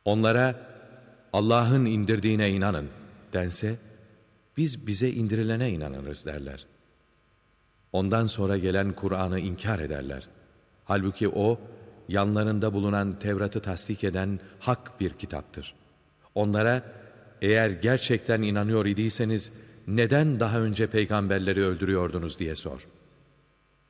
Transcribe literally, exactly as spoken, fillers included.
Onlara Allah'ın indirdiğine inanın dense, biz bize indirilene inanırız derler. Ondan sonra gelen Kur'an'ı inkar ederler. Halbuki o, yanlarında bulunan Tevrat'ı tasdik eden hak bir kitaptır. Onlara, eğer gerçekten inanıyor idiyseniz, neden daha önce peygamberleri öldürüyordunuz diye sor.